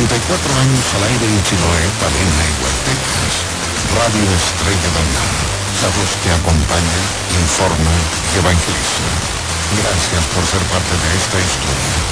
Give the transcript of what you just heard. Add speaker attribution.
Speaker 1: 44 años al aire en Chiloé, Palena y Huartecas. Radio Estrella del Mar. La voz que acompaña, informa y evangeliza. Gracias por ser parte de esta historia.